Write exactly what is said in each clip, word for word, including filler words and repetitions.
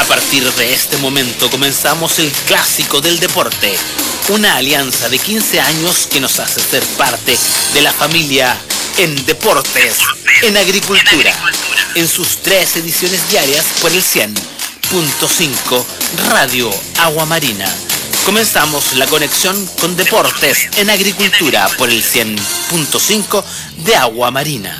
A partir de este momento comenzamos el clásico del deporte, una alianza de quince años que nos hace ser parte de la familia en deportes, en agricultura, en sus tres ediciones diarias por el cien punto cinco Radio Agua Marina. Comenzamos la conexión con deportes en agricultura por el cien punto cinco de Agua Marina.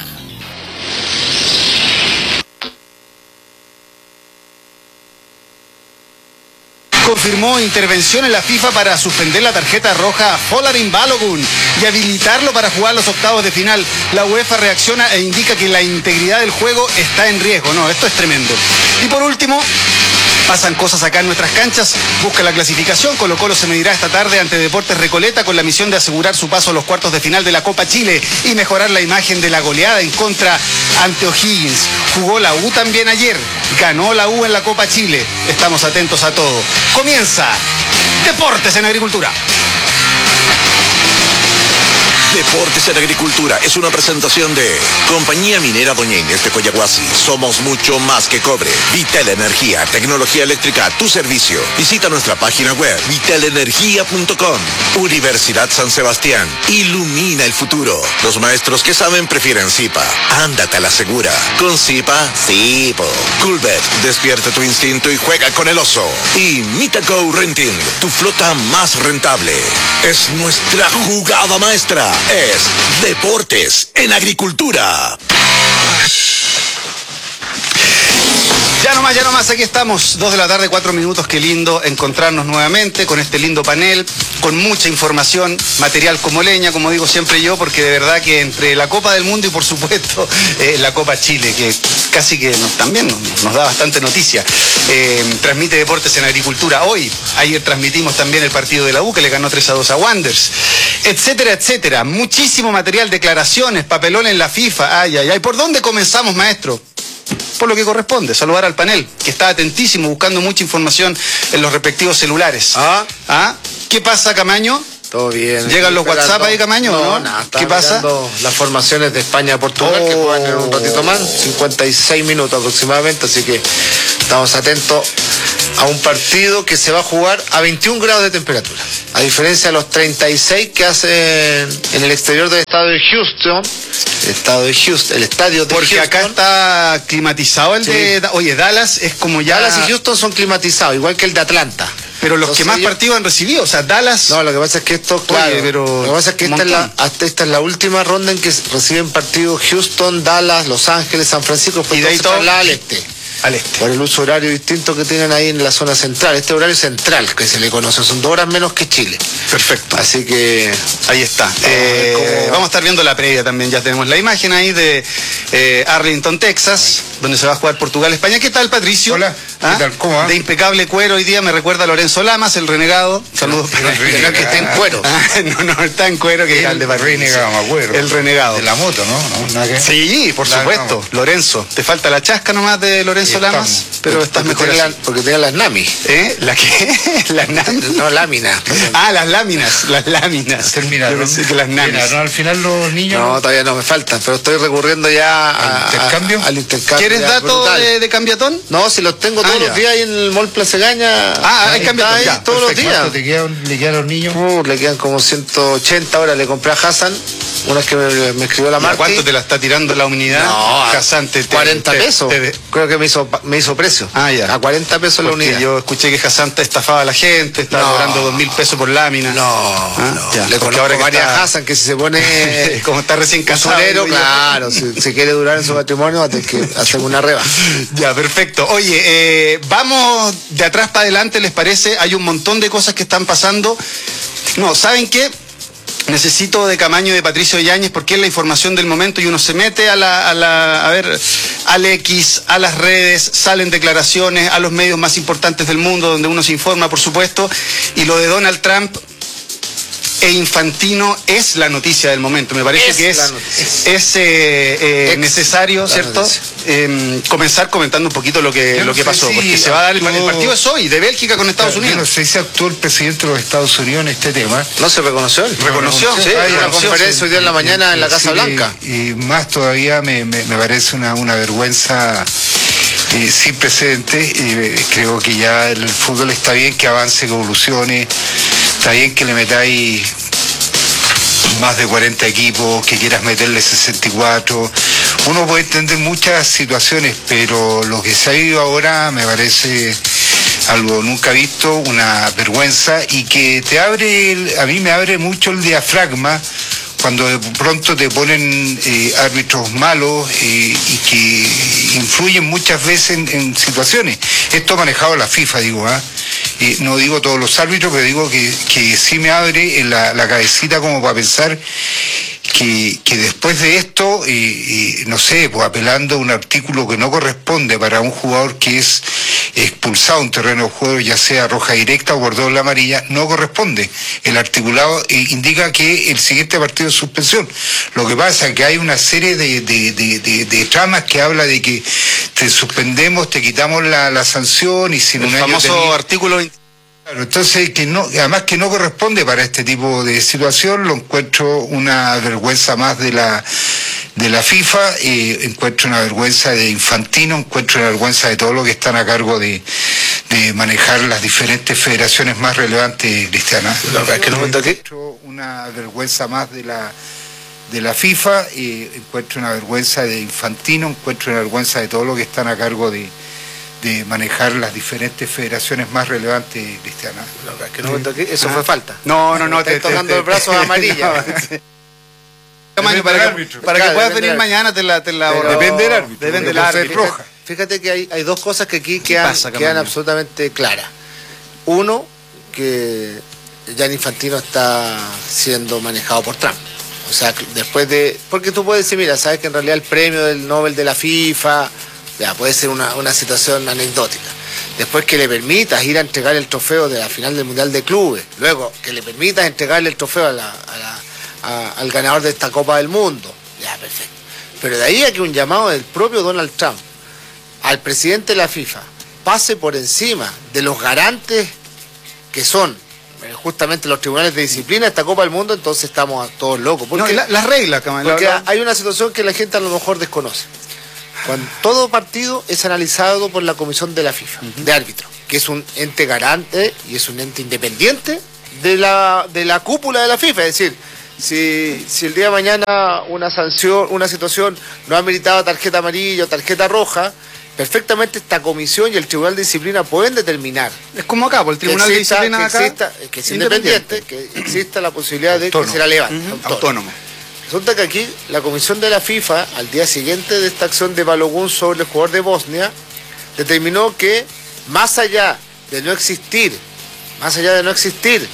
Confirmó intervención en la FIFA para suspender la tarjeta roja a Folarin Balogun y habilitarlo para jugar los octavos de final. La UEFA reacciona e indica que la integridad del juego está en riesgo. No, esto es tremendo. Y por último, pasan cosas acá en nuestras canchas. Busca la clasificación. Colo-Colo se medirá esta tarde ante Deportes Recoleta con la misión de asegurar su paso a los cuartos de final de la Copa Chile y mejorar la imagen de la goleada en contra ante O'Higgins. Jugó la U también ayer. Ganó la U en la Copa Chile. Estamos atentos a todo. Comienza Deportes en Agricultura. Deportes en Agricultura es una presentación de Compañía Minera Doña Inés de Coyahuasi. Somos mucho más que cobre. Vital Energía, tecnología eléctrica a tu servicio. Visita nuestra página web vital energía punto com. Universidad San Sebastián. Ilumina el futuro. Los maestros que saben prefieren Zipa. Ándate a la segura. Con Zipa, sí, po. Coolbet, despierta tu instinto y juega con el oso. Y Mitaco Renting, tu flota más rentable. Es nuestra jugada maestra. Es Deportes en Agricultura. Ya nomás, ya nomás, aquí estamos, dos de la tarde, cuatro minutos, qué lindo encontrarnos nuevamente con este lindo panel, con mucha información, material como leña, como digo siempre yo, porque de verdad que entre la Copa del Mundo y por supuesto eh, la Copa Chile, que casi que nos, también nos, nos da bastante noticia, eh, transmite Deportes en Agricultura. Hoy, ayer transmitimos también el partido de la U, que le ganó tres a dos a Wanderers, etcétera, etcétera. Muchísimo material, declaraciones, papelón en la FIFA, ay, ay, ay. ¿Por dónde comenzamos, maestro? Por lo que corresponde, saludar al panel, que está atentísimo, buscando mucha información en los respectivos celulares. ¿Ah? ¿Ah? ¿Qué pasa, Camaño? Todo bien. ¿Llegan los WhatsApp ahí, Camaño? No, ¿no? nada. ¿Qué pasa? Las formaciones de España-Portugal, oh. que juegan en un ratito más, cincuenta y seis minutos aproximadamente, así que estamos atentos a un partido que se va a jugar a veintiún grados de temperatura, a diferencia de los treinta y seis que hacen en el exterior del estado de Houston, el estado de Houston, el estadio de Porque Houston. acá está climatizado el Sí. de... Oye, Dallas es como ya... Dallas y Houston son climatizados, igual que el de Atlanta. Pero los Entonces, que más yo... partidos han recibido, o sea, Dallas... No, lo que pasa es que esto, claro, Oye, pero lo que pasa es que esta es, la, hasta esta es la última ronda en que reciben partidos Houston, Dallas, Los Ángeles, San Francisco, pues y de ahí todo al este. Al este. Por el uso horario distinto que tienen ahí en la zona central. Este horario central que se le conoce, son dos horas menos que Chile. Perfecto. Así que ahí está. Vamos, Eh, a cómo... vamos a estar viendo la previa también. Ya tenemos la imagen ahí de eh, Arlington, Texas, donde se va a jugar Portugal-España. ¿Qué tal, Patricio? Hola. ¿Ah? ¿Qué tal? ¿Cómo va? De impecable cuero hoy día me recuerda a Lorenzo Lamas, el renegado. Saludos para el renegado. que está en cuero. Ah, no, no, está en cuero que El de Patricio. renegado, me acuerdo. El renegado. De la moto, ¿no? ¿No? ¿Nada que... Sí, por La- supuesto. no. Lorenzo. Te falta la chasca nomás de Lorenzo Y Lamas, estamos. pero estás porque mejor tiene así. la- porque tiene las NAMI. ¿Eh? ¿La qué? Las láminas. No, lámina. Ah, las láminas, las láminas. Terminaron. Yo pensé que las namis. Terminaron al final los niños. No, todavía no me faltan, pero estoy recurriendo ya a- ¿Al intercambio? a- al intercambio. ¿Quieres ya, datos brutal. de, de cambiatón? No, si los tengo todos Ah, ya. los días ahí en el Mall Plaza Gaña. Ah, hay Ahí cambio está, ahí ya, todos los perfecto. días. ¿Cuánto te quedan, le quedan a los niños? Uh, le quedan como ciento ochenta. Ahora le compré a Hassan, una que me, me escribió la ¿Y a marca. cuánto te la está tirando la unidad? No, a Hassan, te- te- cuarenta te- pesos. te- Creo que me hizo, me hizo precio. Ah, ya. A cuarenta pesos la Porque unidad. yo escuché que Hassan te estafaba a la gente, estaba No. cobrando dos mil pesos por lámina. No, Ah, no. ya, Le porque conozco ahora que varias está- Hassan que si se pone Como está recién casado. usurero, digo yo. claro, si, si quiere durar en su matrimonio va a tener que hacer una reba. Ya, perfecto. Oye, eh, vamos de atrás para adelante, ¿les parece? Hay un montón de cosas que están pasando. No, ¿saben qué? Necesito de Camaño y de Patricio Yáñez porque es la información del momento y uno se mete a la, a la, a ver, al X, a las redes, salen declaraciones, a los medios más importantes del mundo donde uno se informa, por supuesto, y lo de Donald Trump e Infantino es la noticia del momento. Me parece Es que es, la noticia. es eh, eh, Ex necesario, la ¿cierto? noticia. Eh, comenzar comentando un poquito lo que, Yo no lo que sé pasó, si porque se va a dar el, el actuó- partido es hoy, de Bélgica con Estados Yo no Unidos. sé si actuó el presidente de los Estados Unidos en este tema. ¿No se reconoció él? Reconoció, Sí, sí, hay una reconoció, conferencia sí. hoy día en la mañana en la Sí, Casa Blanca. Y más todavía me, me, me parece una, una vergüenza eh, sin precedentes. Eh, creo que ya el fútbol está bien que avance, que evolucione, está bien que le metáis más de cuarenta equipos, que quieras meterle sesenta y cuatro. Uno puede entender muchas situaciones, pero lo que se ha vivido ahora me parece algo nunca visto, una vergüenza, y que te abre, el, a mí me abre mucho el diafragma cuando de pronto te ponen eh, árbitros malos eh, y que influyen muchas veces en, en situaciones. Esto ha manejado la FIFA, digo, ¿ah? ¿eh? Eh, no digo todos los árbitros, pero digo que, que sí me abre en la, la cabecita como para pensar que, que después de esto, eh, eh, no sé, pues apelando a un artículo que no corresponde para un jugador que es expulsado de un terreno de juego, ya sea roja directa o por doble amarilla, no corresponde. El articulado eh, indica que el siguiente partido es suspensión. Lo que pasa es que hay una serie de, de, de, de, de tramas que habla de que te suspendemos, te quitamos la, la sanción y sin el un año famoso tenía... artículo veinte. Claro, entonces, que no, además que no corresponde para este tipo de situación, lo encuentro una vergüenza más de la de la FIFA, eh, encuentro una vergüenza de Infantino, encuentro una vergüenza de todo lo que están a cargo de, de manejar las diferentes federaciones más relevantes, Cristiana. La verdad es que no me toqué. Encuentro una vergüenza más de la de la FIFA, eh, encuentro una vergüenza de Infantino, encuentro una vergüenza de todo lo que están a cargo de de manejar las diferentes federaciones más relevantes, Cristiana. La verdad es que no me toqué, eso fue falta. No, no, no. Te estás tocando el brazo amarilla. Tamaño para que, para que puedas venir mañana te la, te la Pero- depende del árbitro, depende del puede ser árbitro. roja. Fíjate que hay, hay dos cosas que aquí ¿Qué quedan, pasa, Camaño? quedan absolutamente claras. Uno, que Gianni Infantino está siendo manejado por Trump. O sea, después de... Porque tú puedes decir, mira, sabes que en realidad el premio del Nobel de la FIFA, ya, puede ser una, una situación anecdótica. Después que le permitas ir a entregar el trofeo de la final del Mundial de Clubes. Luego, que le permitas entregarle el trofeo a la, a la, a, al ganador de esta Copa del Mundo. Ya, perfecto. Pero de ahí a que un llamado del propio Donald Trump al presidente de la FIFA pase por encima de los garantes que son eh, justamente los tribunales de disciplina de esta Copa del Mundo, entonces estamos todos locos. No, Porque, y la- las reglas, Camaño. porque la- la- hay una situación que la gente a lo mejor desconoce. Cuando todo partido es analizado por la comisión de la FIFA, de árbitros, que es un ente garante y es un ente independiente de la, de la cúpula de la FIFA. Es decir, si, si el día de mañana una sanción, una situación no ha meritado tarjeta amarilla o tarjeta roja, perfectamente esta comisión y el Tribunal de Disciplina pueden determinar Es como acá, por el que Tribunal exista, de Disciplina que, acá. exista- que es independiente, que exista la posibilidad de Autónomo. que se la levante. Ujú, autónomo. autónomo. Resulta que aquí la comisión de la FIFA, al día siguiente de esta acción de Balogun sobre el jugador de Bosnia, determinó que más allá de no existir, más allá de no existir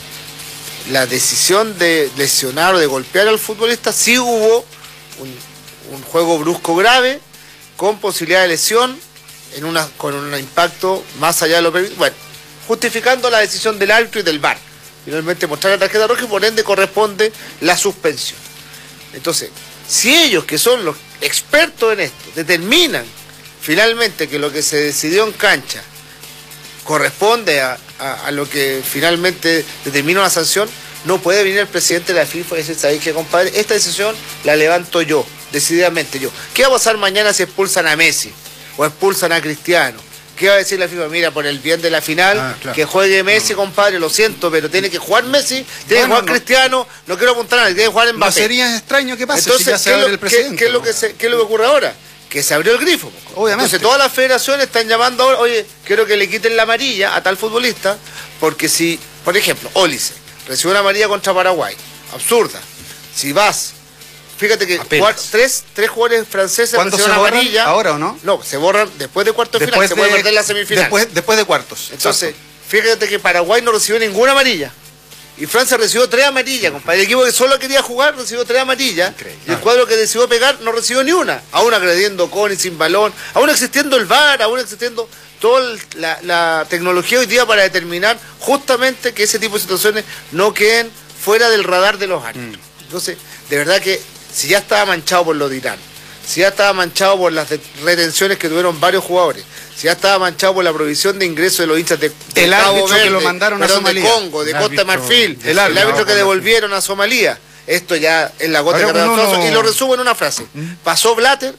la decisión de lesionar o de golpear al futbolista, sí hubo un, un juego brusco grave, con posibilidad de lesión, en una, con un impacto más allá de lo permitido. Bueno, justificando la decisión del árbitro y del V A R. Finalmente mostrar la tarjeta roja y por ende corresponde la suspensión. Entonces, si ellos, que son los expertos en esto, determinan finalmente que lo que se decidió en cancha corresponde a, a, a lo que finalmente determina una sanción, no puede venir el presidente de la FIFA y decir, ¿sabéis qué, compadre? Esta decisión la levanto yo, decididamente yo. ¿Qué va a pasar mañana si expulsan a Messi o expulsan a Cristiano? ¿Qué va a decir la FIFA? Mira, por el bien de la final, Ah, claro. que juegue Messi, compadre, lo siento, pero tiene que jugar Messi, tiene Bueno, que jugar no. Cristiano, no quiero apuntar a nadie, tiene que jugar No Mbappé. sería extraño que pase Entonces, si ya se ¿qué, es abre lo, el qué- presidente. qué es lo que se- qué es lo que ocurre ahora? Que se abrió el grifo. Obviamente. Entonces todas las federaciones están llamando ahora, oye, quiero que le quiten la amarilla a tal futbolista, porque si, por ejemplo, Ólice recibe una amarilla contra Paraguay, absurda. Si vas, fíjate que Apenas. jugar- tres, tres jugadores franceses ¿Cuándo se reciben borran? amarilla. ¿Ahora o no? No, se borran después de cuartos de final, se puede perder la semifinal. Después, después de cuartos. Entonces, exacto. fíjate que Paraguay no recibió ninguna amarilla. Y Francia recibió tres amarillas, compadre. El equipo que solo quería jugar recibió tres amarillas. Increíble. Y el cuadro que decidió pegar no recibió ni una. Aún agrediendo con y sin balón. Aún existiendo el V A R, aún existiendo toda el- la, la tecnología hoy día para determinar justamente que ese tipo de situaciones no queden fuera del radar de los árbitros. Mm. Entonces, de verdad que si ya estaba manchado por lo de Irán, si ya estaba manchado por las de- retenciones que tuvieron varios jugadores, si ya estaba manchado por la provisión de ingreso de los hinchas de, de El Cabo árbitro que Verde, lo mandaron a perdón, de Somalia. Congo, de El Costa de árbitro- Marfil, el el árbitro árbitro que con la devolvieron a Somalia, esto ya es la gota Ahora que derramó el uno vaso. no- Y lo resumo en una frase. Pasó Blatter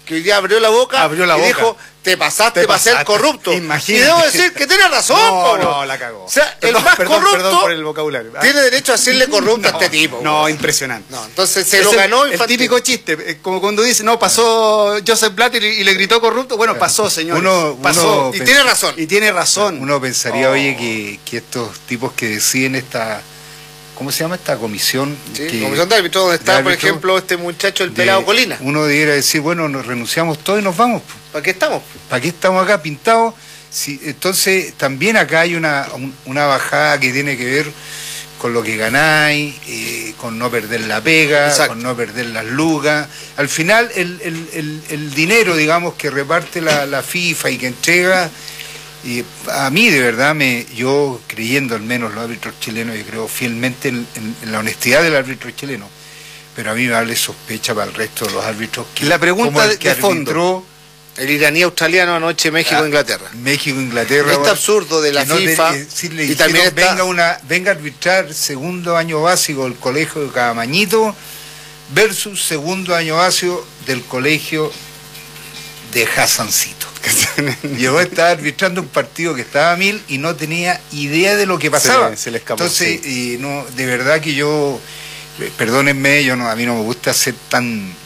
que hoy día abrió la boca Abrió la y boca. dijo, te pasaste Te para ser pasaste. corrupto. Imagínate. Y debo decir que tiene razón, No, po, no, la cagó. O sea, Perdón, el más perdón, corrupto perdón por el vocabulario. tiene derecho a decirle corrupto a No, este tipo. No, po. impresionante. No, entonces se Es lo el- ganó el Infantino. típico chiste, eh, como cuando dice, no, pasó Joseph Blatter y, y le gritó corrupto. Bueno, pasó, señor. Uno- pasó. uno Y pens- tiene razón. Y tiene razón. Uno pensaría, Oh. oye, que, que estos tipos que deciden esta, ¿cómo se llama esta comisión? Sí, que- comisión de árbitro, donde está, de por árbitro, ejemplo, este muchacho, el de- pelado Colina. Uno debiera decir, bueno, nos renunciamos todos y nos vamos. pues. ¿Para qué estamos? ¿Para qué estamos acá pintados? Si, entonces, también acá hay una, un- una bajada que tiene que ver con lo que ganáis, eh, con no perder la pega, Exacto. con no perder las lugas. Al final, el, el- el- el dinero, digamos, que reparte la, la FIFA y que entrega, y a mí, de verdad, me yo creyendo al menos los árbitros chilenos, yo creo fielmente en, en- en la honestidad del árbitro chileno, pero a mí me vale sospecha para el resto de los árbitros. Que, La pregunta como el de- que de fondo. arbitró El iraní australiano anoche, México, Ah, Inglaterra. México, Inglaterra. Este bueno, absurdo de la que no te- FIFA, eh, sí, le y dijeron, también está- venga, una, venga a arbitrar segundo año básico del colegio de Cabamañito versus segundo año básico del colegio de Hassancito. Llegó a estar arbitrando un partido que estaba a mil y no tenía idea de lo que pasaba. Se le- se le escapó, Entonces, y no, de verdad que yo, eh, perdónenme, yo no, a mí no me gusta ser tan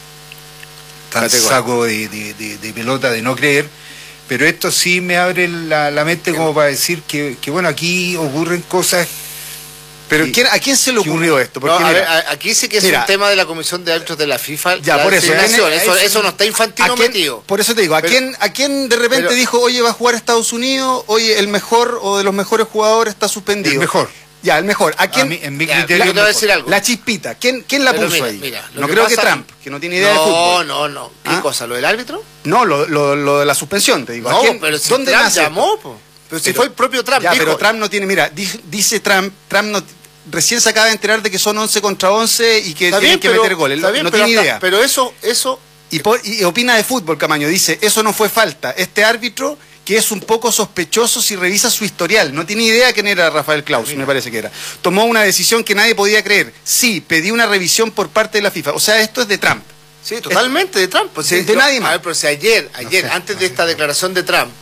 tan Categórico. saco de, de- de- de pelota de no creer, pero esto sí me abre la, la mente como para decir que, que bueno, aquí ocurren cosas. Pero Sí. ¿quién, ¿a quién se le ocurrió esto? No, Porque, a mira, ver, a- aquí sí que es mira. un tema de la Comisión de Árbitros de la FIFA. Ya, la por eso, designación, ¿eh? eso, Es- eso no está Infantino ¿a quién- metido. por eso te digo, ¿a, Pero- quién, ¿a quién de repente pero- dijo, oye, va a jugar a Estados Unidos, oye, el mejor o de los mejores jugadores está suspendido? El mejor. Ya, el mejor. ¿A quién? A mí, en mi Ya, criterio, yo te voy a el decir mejor. algo. La chispita. ¿Quién, quién la Pero puso mira, ahí? mira, lo no que creo que pasa- Trump, que no tiene idea de No, fútbol. no, no. ¿Qué ¿Ah? cosa? ¿Lo del árbitro? No, lo, lo, lo de la suspensión, te digo. ¿A No, quién- pero si ¿Dónde Trump nace llamó, esto? po. Pero si Pero- fue el propio Trump. Ya, dijo, pero Trump no tiene, mira, di- dice Trump, Trump no, recién se acaba de enterar de que son once contra once y que está tienen bien, que pero- meter goles. está No, bien, no pero tiene hasta- idea. Pero eso, eso, Y, por- y opina de fútbol, Camaño. Dice, eso no fue falta. Este árbitro, que es un poco sospechoso si revisa su historial, no tiene idea quién era Rafael Claus, me parece que era. Tomó una decisión que nadie podía creer. Sí, pedí una revisión por parte de la FIFA. O sea, esto es de Trump. sí, totalmente de Trump. Pues, De- sí, de yo- nadie más. A ver, pero si ayer, ayer, sé, antes de esta declaración de Trump,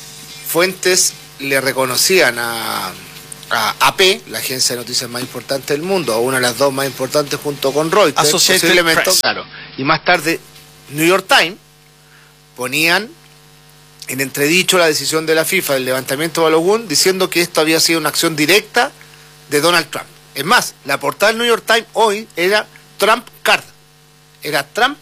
fuentes le reconocían a, a A P, la agencia de noticias más importante del mundo, a una de las dos más importantes junto con Reuters, Associated posiblemente, Press. claro. Y más tarde, New York Times ponían en entredicho la decisión de la FIFA del levantamiento de Balogun, diciendo que esto había sido una acción directa de Donald Trump. Es más, la portada del New York Times hoy era Trump Card. Era Trump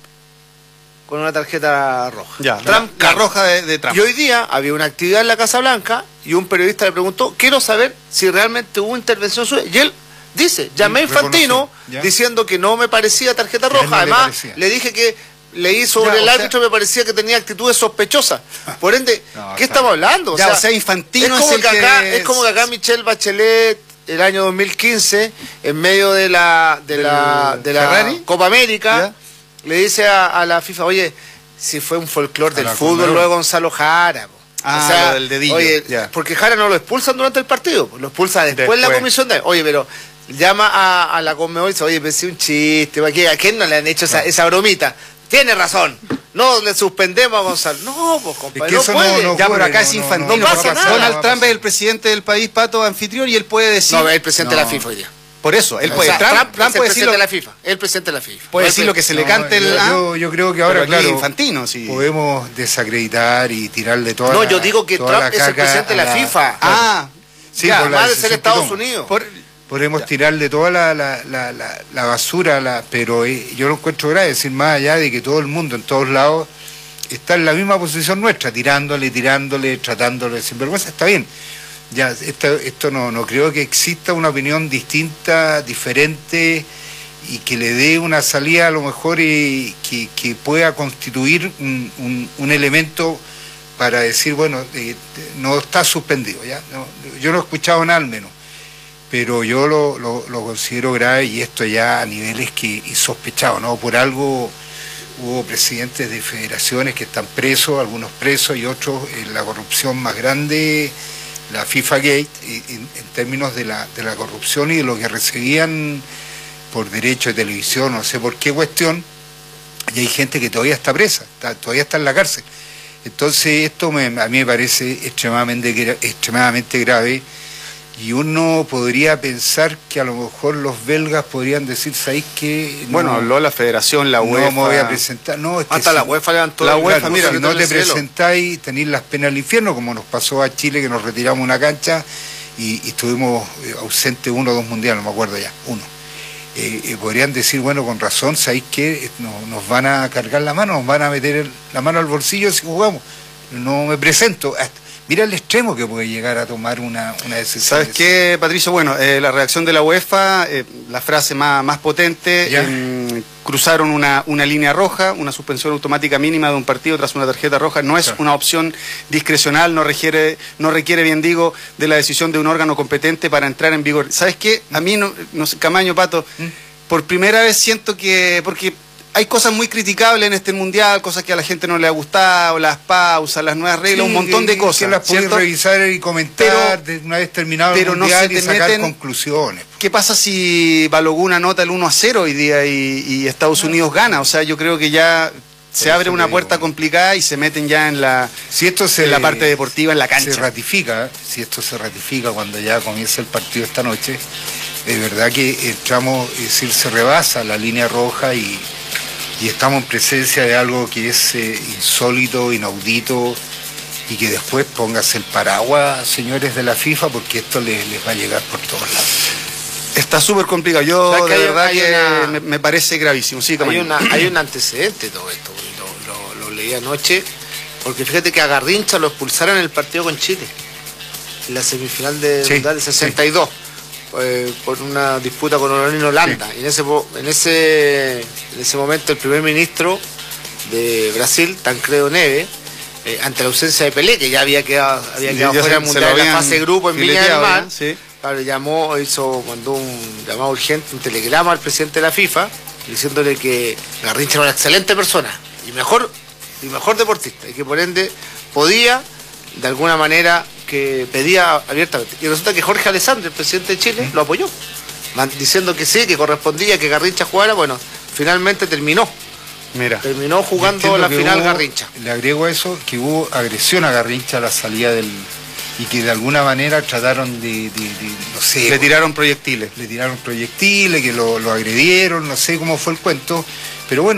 con una tarjeta roja. Ya, Trump la, la Card. roja de, de Trump. Y hoy día había una actividad en la Casa Blanca y un periodista le preguntó, quiero saber si realmente hubo intervención suya. Y él dice, llamé a Infantino reconoció, ¿ya? diciendo que no me parecía tarjeta Que a él roja. no le Además, parecía. le dije que leí sobre Ya, el o sea- árbitro y me parecía que tenía actitudes sospechosas. Por ende, No, ¿qué está estamos hablando? Ya, o sea, Infantino es como, es el que acá, que es como que acá Michelle Bachelet, el año dos mil quince, en medio de la, de la, ¿Del de la Ferrari? Copa América, le dice a, a la FIFA, oye, si fue un folclore A del la fútbol, Conmebol. luego Gonzalo Jara. Po. Ah, lo del dedillo, Oye, ya. porque Jara no lo expulsan durante el partido, lo expulsa después, la Después. comisión de... Oye, pero llama a, a la Conmebol y dice, oye, pensé un chiste, ¿a quién, a quién no le han hecho esa, esa bromita? Tiene razón, no le suspendemos a Gonzalo. No, pues compadre, Es que no eso no- puede. no- Ya, pero ocurre, acá no, es no, Infantino. no pasa nada. Donald No va a Trump pasar. es el presidente del país, Pato, anfitrión, y él puede decir... No, es el presidente de No. la FIFA hoy día. Por eso, él O puede... sea, Trump, Trump, Trump es el puede decir presidente lo, de la FIFA. Es el presidente de la FIFA. puede No, decir el lo que se le No, cante el... yo, ah, yo, yo creo que ahora, pero aquí claro, Infantino, sí. podemos desacreditar y tirarle toda No, la- yo digo que toda Trump la es el caca presidente de a la FIFA. Ah, Sí, ya, por la Además de ser decisión que Estados toma. Unidos. por- Podemos tirarle toda la, la, la, la, la basura, la, pero eh, yo lo encuentro grave, es decir, más allá de que todo el mundo, en todos lados, está en la misma posición nuestra, tirándole, tirándole, tratándole de sinvergüenza, está bien. Ya, esto, esto no, no creo que exista una opinión distinta, diferente, y que le dé una salida a lo mejor y que, que pueda constituir un, un, un elemento para decir, bueno, eh, no está suspendido, ¿ya? No, yo no he escuchado nada al menos, pero yo lo, lo, lo considero grave y esto ya a niveles que insospechados, ¿no? Por algo hubo presidentes de federaciones que están presos, algunos presos y otros en la corrupción más grande, la FIFA Gate, en, en términos de la, de la corrupción y de lo que recibían por derecho de televisión, no sé por qué cuestión, y hay gente que todavía está presa, está, todavía está en la cárcel. Entonces esto me, a mí me parece extremadamente, extremadamente grave, y uno podría pensar que a lo mejor los belgas podrían decir, ¿sabéis qué? No, bueno, habló la federación, la UEFA. No me voy a presentar, no, es que hasta si, la UEFA levantó la el UEFA, claro, mira, si no te presentáis, tenéis las penas del infierno, como nos pasó a Chile, que nos retiramos una cancha y, y estuvimos ausentes uno o dos mundiales, no me acuerdo ya, uno. Eh, eh, podrían decir, bueno, con razón, ¿sabéis qué? Nos, nos van a cargar la mano, nos van a meter el, la mano al bolsillo si jugamos. No me presento. Hasta, mira el extremo que puede llegar a tomar una, una decisión. ¿Sabes qué, Patricio? Bueno, eh, la reacción de la UEFA, eh, la frase más, más potente, eh, cruzaron una, una línea roja, una suspensión automática mínima de un partido tras una tarjeta roja, no es claro. una opción discrecional, no requiere, no requiere, bien digo, de la decisión de un órgano competente para entrar en vigor. ¿Sabes qué? A mí, no, no sé, Camaño, Pato, ¿Mm? por primera vez siento que... porque hay cosas muy criticables en este mundial, cosas que a la gente no le ha gustado, las pausas, las nuevas reglas, sí, un montón de cosas. Que las puedes revisar y comentar pero, una vez terminado el mundial no y sacar meten, conclusiones. ¿Qué pasa si Balogun anota el uno a cero hoy día y, y Estados no, Unidos gana? O sea, yo creo que ya se abre una puerta digo, complicada y se meten ya en la, si esto se, en la parte deportiva, en la cancha. Se ratifica, si esto se ratifica cuando ya comienza el partido esta noche, es verdad que entramos, es decir, se rebasa la línea roja y... y estamos en presencia de algo que es eh, insólito, inaudito, y que después póngase el paraguas, señores de la FIFA, porque esto les, les va a llegar por todos lados. Está súper complicado, yo de hay, verdad hay que una, me, me parece gravísimo. Sí, hay, una, hay un antecedente de todo esto, lo, lo, lo leí anoche, porque fíjate que a Garrincha lo expulsaron en el partido con Chile, en la semifinal de sí, Mundial del sesenta y dos. Sí. Eh, por una disputa con Holanda, sí. y en ese, en, ese, en ese momento el primer ministro de Brasil, Tancredo Neves, eh, ante la ausencia de Pelé, que ya había quedado, había quedado fuera del mundial en la fase de grupo en Viña del Mar, sí. claro, llamó, hizo, mandó un llamado urgente, un telegrama al presidente de la FIFA, diciéndole que Garrincha era una excelente persona y mejor, y mejor deportista, y que por ende podía de alguna manera que pedía abiertamente. Y resulta que Jorge Alessandri, el presidente de Chile, lo apoyó, diciendo que sí, que correspondía que Garrincha jugara. Bueno, finalmente terminó. Mira, terminó jugando la final hubo, Garrincha. Le agrego a eso que hubo agresión a Garrincha a la salida del... y que de alguna manera trataron de, de, de no sé... Le tiraron proyectiles. Le tiraron proyectiles, que lo, lo agredieron, no sé cómo fue el cuento, pero bueno.